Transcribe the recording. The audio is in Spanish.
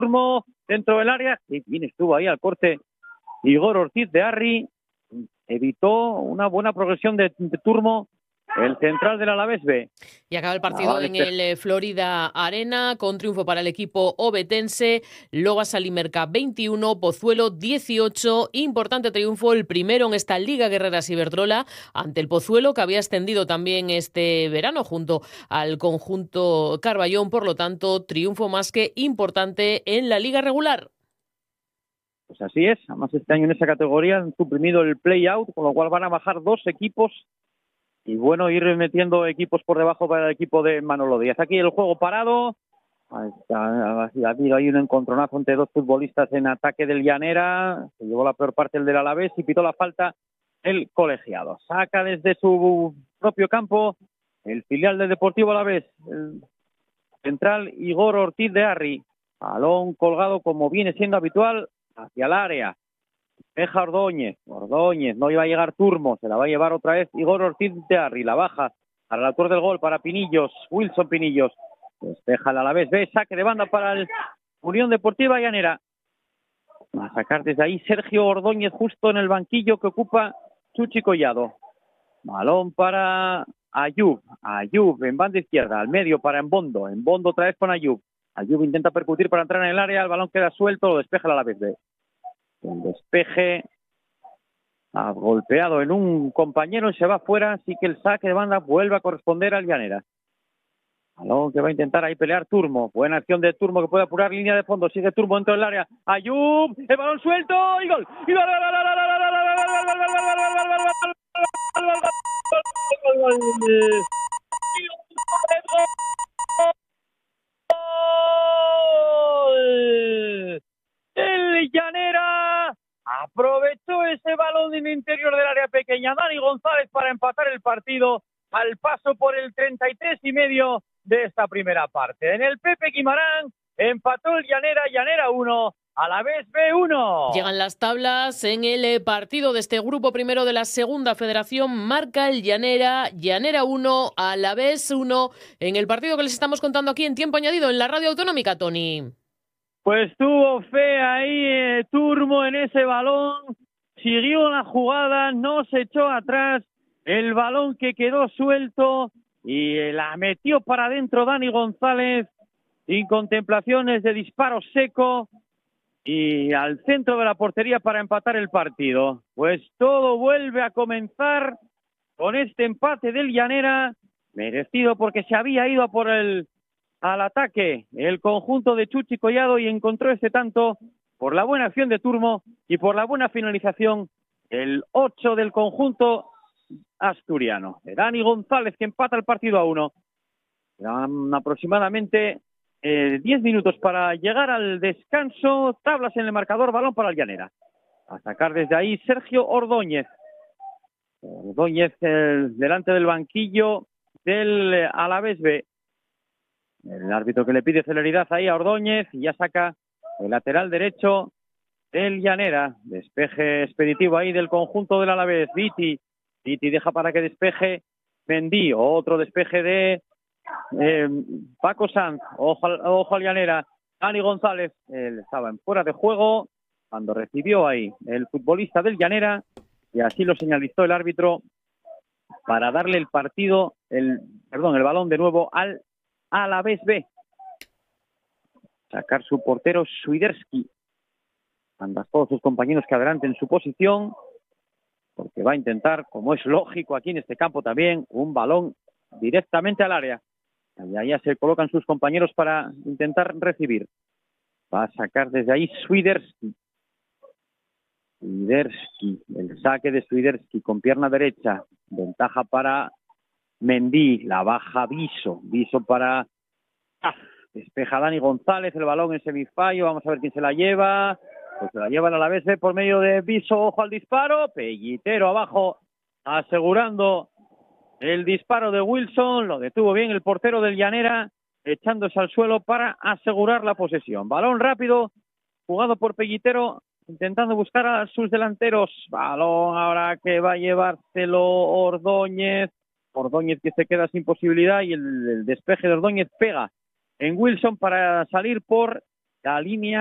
Turmo dentro del área. Y bien estuvo ahí al corte Igor Ortiz de Arri. Evitó una buena progresión de Turmo, el central del Alavés B. Y acaba el partido en el Florida Arena con triunfo para el equipo obetense. Loga Salimerca 21, Pozuelo 18. Importante triunfo, el primero en esta Liga Guerreras Iberdrola ante el Pozuelo, que había ascendido también este verano junto al conjunto Carballón. Por lo tanto, triunfo más que importante en la Liga regular. Pues así es, además este año en esa categoría han suprimido el play-out, con lo cual van a bajar 2 equipos y bueno, ir metiendo equipos por debajo para el equipo de Manolo Díaz. Aquí el juego parado, ha habido ahí un encontronazo entre 2 futbolistas en ataque del Llanera, se llevó la peor parte el del Alavés y pitó la falta el colegiado. Saca desde su propio campo el filial del Deportivo Alavés, el central Igor Ortiz de Arri, balón colgado como viene siendo habitual hacia el área. Deja Ordóñez no iba a llegar Turmo, se la va a llevar otra vez Igor Ortiz de Arri, la baja para el autor del gol, para Pinillos, Wilson Pinillos, despeja el Alavés B, saque de banda para el Unión Deportiva Llanera. Va a sacar desde ahí Sergio Ordóñez justo en el banquillo que ocupa Chuchi Collado. Balón para Ayub en banda izquierda, al medio para Embondo otra vez con Ayub intenta percutir para entrar en el área, el balón queda suelto, lo despeja el Alavés B. El despeje ha golpeado en un compañero y se va fuera, así que el saque de banda vuelve a corresponder al Llanera. Balón que va a intentar ahí pelear Turmo, buena acción de Turmo que puede apurar línea de fondo, sigue Turmo dentro del área, Ayub, el balón suelto y gol. ¡Y gol! El Llanera aprovechó ese balón en el interior del área pequeña Dani González para empatar el partido al paso por el 33,5 de esta primera parte. En el Pepe Guimarán empató el Llanera 1, Alavés B 1. Llegan las tablas en el partido de este grupo primero de la segunda federación. Marca el Llanera 1, Alavés 1, en el partido que les estamos contando aquí en tiempo añadido en la radio autonómica, Tony. Pues tuvo fe ahí Turmo en ese balón, siguió la jugada, no se echó atrás, el balón que quedó suelto y la metió para adentro Dani González, sin contemplaciones de disparo seco y al centro de la portería para empatar el partido. Pues todo vuelve a comenzar con este empate del Llanera, merecido porque se había ido al ataque el conjunto de Chuchi Collado y encontró ese tanto por la buena acción de Turmo y por la buena finalización el 8 del conjunto asturiano. De Dani González, que empata el partido a 1. Quedan aproximadamente 10 minutos para llegar al descanso. Tablas en el marcador, balón para el Llanera. A sacar desde ahí Sergio Ordóñez. Delante del banquillo del Alavés B. El árbitro que le pide celeridad ahí a Ordóñez y ya saca el lateral derecho del Llanera. Despeje expeditivo ahí del conjunto del Alavés. Viti deja para que despeje Mendy. Otro despeje de Paco Sanz. Ojo al Llanera. Dani González. Él estaba en fuera de juego cuando recibió ahí el futbolista del Llanera y así lo señalizó el árbitro para darle el balón de nuevo al Alavés B. Sacar su portero Swiderski. Manda a todos sus compañeros que adelanten su posición, porque va a intentar, como es lógico aquí en este campo también, un balón directamente al área. Y allá se colocan sus compañeros para intentar recibir. Va a sacar desde ahí Swiderski. El saque de Swiderski con pierna derecha. Ventaja para Mendy, la baja Viso para despeja Dani González, el balón en semifallo, vamos a ver quién se la lleva, pues se la lleva el Alavés por medio de Viso, ojo al disparo, Pellitero abajo asegurando el disparo de Wilson, lo detuvo bien el portero del Llanera, echándose al suelo para asegurar la posesión. Balón rápido, jugado por Pellitero, intentando buscar a sus delanteros, balón ahora que va a llevárselo Ordóñez que se queda sin posibilidad y el despeje de Ordóñez pega en Wilson para salir por la línea